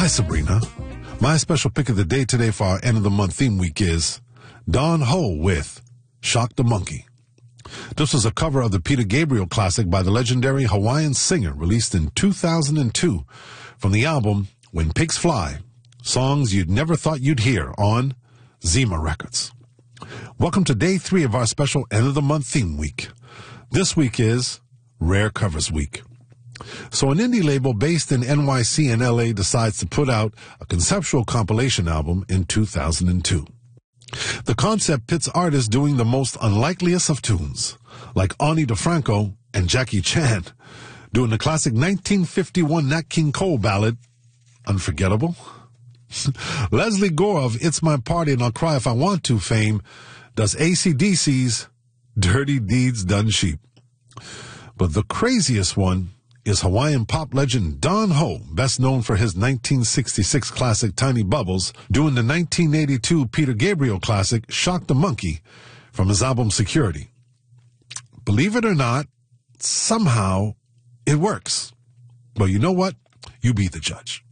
Hi, Sabrina. My special pick of the day today for our end of the month theme week is Don Ho with Shock the Monkey. This was a cover of the Peter Gabriel classic by the legendary Hawaiian singer released in 2002 from the album When Pigs Fly, songs you'd never thought you'd hear on Zima Records. Welcome to day 3 of our special end of the month theme week. This week is Rare Covers Week. So an indie label based in NYC and LA decides to put out a conceptual compilation album in 2002. The concept pits artists doing the most unlikeliest of tunes, like Ani DeFranco and Jackie Chan, doing the classic 1951 Nat King Cole ballad, Unforgettable. Leslie Gore of It's My Party and I'll Cry If I Want To fame does AC/DC's Dirty Deeds Done Cheap. But the craziest one is Hawaiian pop legend Don Ho, best known for his 1966 classic Tiny Bubbles, doing the 1982 Peter Gabriel classic Shock the Monkey from his album Security. Believe it or not, somehow it works. But you know what? You be the judge.